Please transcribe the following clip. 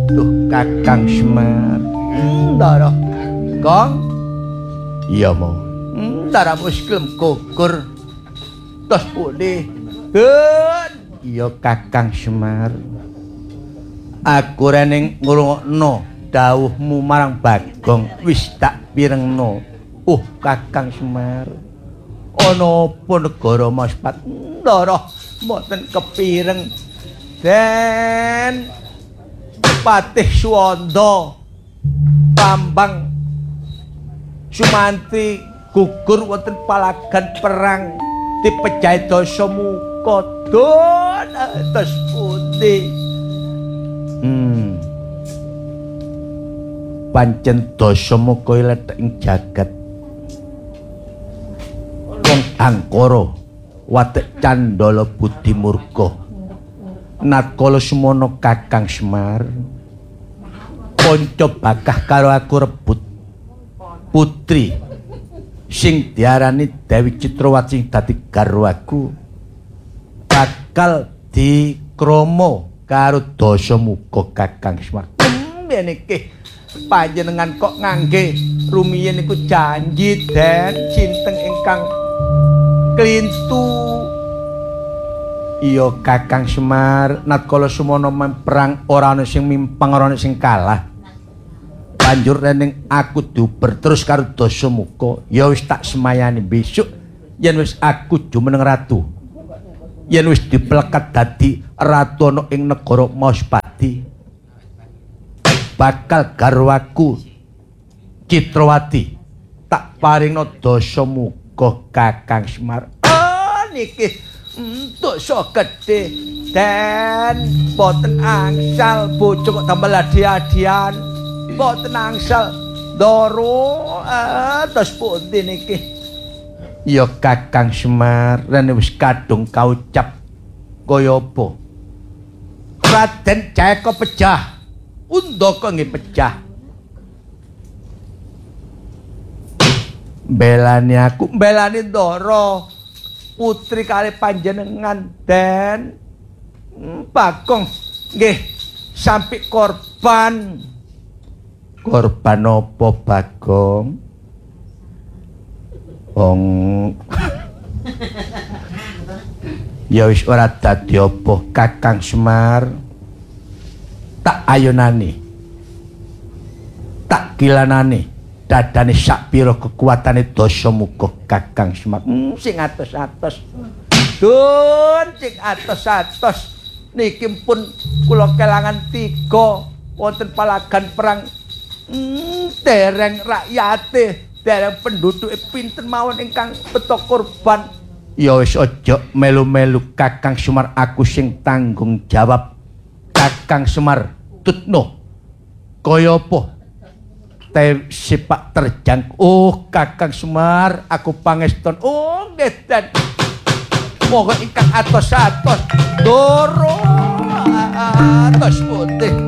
Duh Kakang Semar. Ndara. Kong. Iya mau. Ndara wis gelem gugur. Tos pundi? Iya Kakang Semar. Aku rene ngrungokno dawuhmu marang Bagong wis tak pirengno. Kakang Semar. Ana apa negara Mas Pat? Ndara mboten kepireng. Den Patih Suwanda Bambang Sumantri gugur wonten palagan perang dipejahi Dasamuka. Don atus pundi? Pancen Dasamuka lethek ing jagat. Wong angkara watek Candala Budi Murka. Natkala semono Kakang Semar kanca bakah karo aku rebut putri sing diarani Dewi Citrawati sing dadi garwaku bakal dikrama karo Dasamuka Kakang Semar. Yen iki panjenengan kok ngangge rumiyin iku janji Den Cinteng ingkang klintu. Iya Kakang Semar, natkala sumono perang ora ana sing mimpang ora ana sing kalah. Banjur rening aku diuber terus karo Dasamuka. Ya wis tak semayani besok yen wis aku jumeneng ratu. Yen wis dipelekat dadi ratu ana ing negara Maspati. Bakal garwaku Citrawati tak paringno Dasamuka Kakang Semar. Niki entuk sok gedhe Den boten angsal bojo kok tambah adi-adian boten angsal Ndara terus pundi niki. Ya Kakang Semar rene wis kadung kaucap kaya apa Raden Jayaka pejah Undaka nggih pejah belani aku belani Ndara putri kali panjenengan Den Bagong nggih sampai korban apa Bagong? Wong ya wis ora dadi apa Kakang Semar tak ayunani tak kilanani dadane sak pira kekuatane Dasamuka Kakang Semar. Sing atos-atos. Dun sing atos-atos. Niki pun kula kelangan 3 wonten palagan perang. Dereng rakyate, dereng penduduke pinten mawon ingkang beto korban. Ya wis aja melu-melu Kakang Semar, aku sing tanggung jawab. Kakang Semar tutno. Kaya apa? Sepak terjang. Kakang Semar, aku pangeston. Nggih Den. Moga ingkang atos-atos. Ndara atos putih.